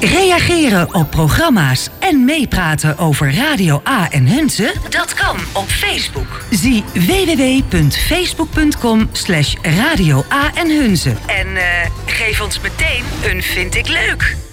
Reageren op programma's en meepraten over Radio A en Hunze? Dat kan op Facebook. Zie www.facebook.com/Radio A en Hunze. En geef ons meteen een vind ik leuk.